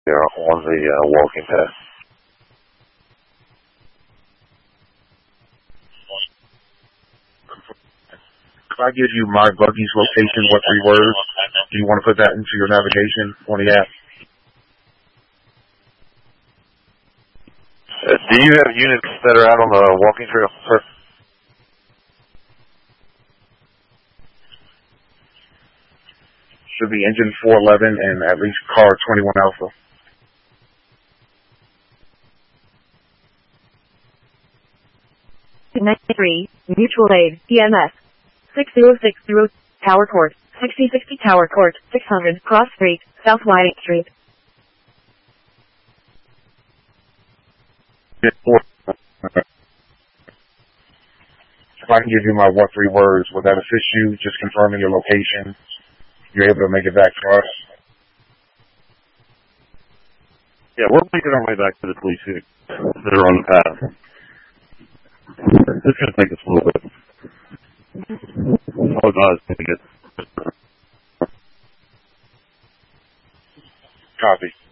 there on the walking path. If I give you my buggy's location, what 3 words, do you want to put that into your navigation on the app? Do you have units that are out on the walking trail, sir? Should be engine 411 and at least car 21 Alpha. Three, mutual aid, EMS. 6060, Tower Court, 6060 Tower Court, 600, Cross Street, South White Street. If I can give you my what 3 words, would that assist you? Just confirming your location. You're able to make it back to us. Yeah, we're making our way back to the police here that are on the path. It's going to take us a little bit. Oh, God, it's going to get... Copy.